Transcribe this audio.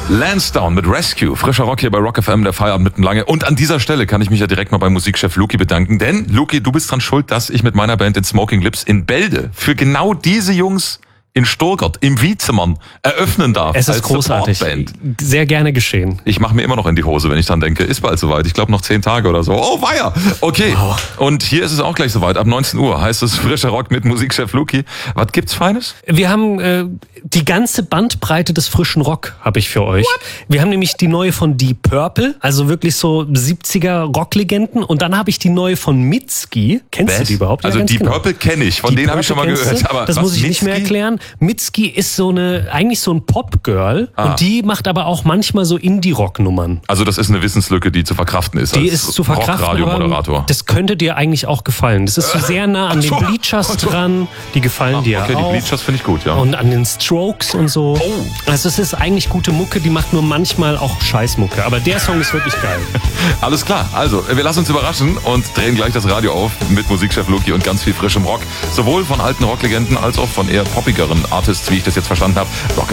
Lansdowne mit Rescue. Frischer Rock hier bei Rock FM, der Feierabend mitten lange. Und an dieser Stelle kann ich mich ja direkt mal beim Musikchef Luki bedanken. Denn, Luki, du bist dran schuld, dass ich mit meiner Band in Smoking Lips in Bälde für genau diese Jungs in Stuttgart, im Wiedemann, eröffnen darf. Es ist großartig. Sehr gerne geschehen. Ich mache mir immer noch in die Hose, wenn ich dran denke. Ist bald soweit. Ich glaube noch 10 Tage oder so. Oh, weia! Okay. Wow. Und hier ist es auch gleich soweit. Ab 19 Uhr heißt es Frischer Rock mit Musikchef Luki. Was gibt's Feines? Wir haben die ganze Bandbreite des frischen Rock, habe ich für euch. What? Wir haben nämlich die neue von Deep Purple, also wirklich so 70er Rocklegenden. Und dann habe ich die neue von Mitski. Kennst du die überhaupt? Also Deep Purple kenne ich. Von denen habe ich schon mal gehört. Aber das muss ich nicht mehr erklären. Mitski ist eigentlich so ein Pop-Girl und die macht aber auch manchmal so Indie-Rock-Nummern. Also das ist eine Wissenslücke, die zu verkraften ist. Die ist zu verkraften, Radiomoderator. Das könnte dir eigentlich auch gefallen. Das ist so sehr nah an den Bleachers dran. Die gefallen dir auch. Okay, die Bleachers finde ich gut, ja. Und an den Strokes und so. Oh. Also es ist eigentlich gute Mucke, die macht nur manchmal auch Scheißmucke. Aber der Song ist wirklich geil. Alles klar, also wir lassen uns überraschen und drehen gleich das Radio auf mit Musikchef Luki und ganz viel frischem Rock. Sowohl von alten Rocklegenden als auch von eher poppigeren Artists, wie ich das jetzt verstanden habe. Rock